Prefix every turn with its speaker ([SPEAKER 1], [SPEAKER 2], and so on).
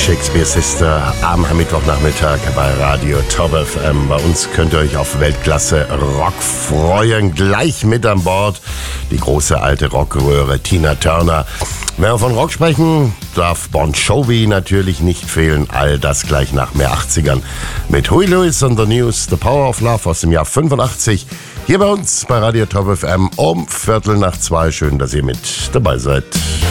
[SPEAKER 1] Shakespeare Sister am Mittwochnachmittag bei Radio Top FM. Bei uns könnt ihr euch auf Weltklasse Rock freuen. Gleich mit an Bord die große alte Rockröhre Tina Turner. Wenn wir von Rock sprechen, darf Bon Jovi natürlich nicht fehlen. All das gleich nach mehr 80ern mit Huey Lewis und The News, The Power of Love aus dem Jahr 85. Hier bei uns bei Radio Top FM um 1:15. Schön, dass ihr mit dabei seid.